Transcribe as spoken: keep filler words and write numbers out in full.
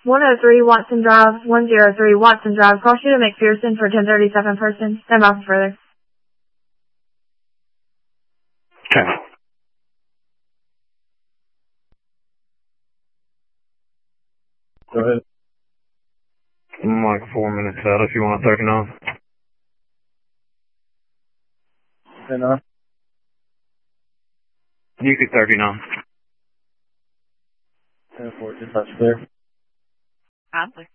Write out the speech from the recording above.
one oh three Watson Drive, one oh three Watson Drive, cross you to McPherson for ten thirty-seven person. Stand by for further. Okay. Go ahead. I'm like four minutes out if you want thirty-nine. thirty-nine. You could thirty-nine. ten four, dispatch clear. Honestly.